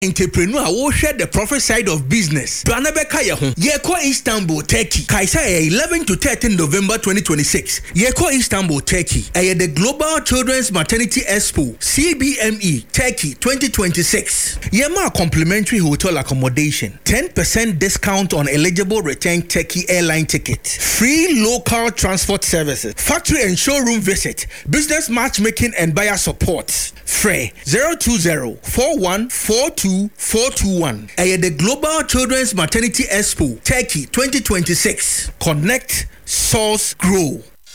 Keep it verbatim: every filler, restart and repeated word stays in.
entrepreneur who share the profit side of business. Planabeka yeho. Yeko Istanbul, Turkey. Kaisa eleven to thirteen November twenty twenty-six. Yeko Istanbul, Turkey. Aye the Global Children's Maternity Expo C B M E Turkey twenty twenty-six. Yema complimentary hotel accommodation. ten percent discount on eligible return Turkey airline tickets. Free local transport services. Factory and showroom visit. Business matchmaking and buyer support. Frey zero two zero four one four two four two one. Aye the Global Children's Maternity Expo Turkey twenty twenty-six. Connect, source, grow.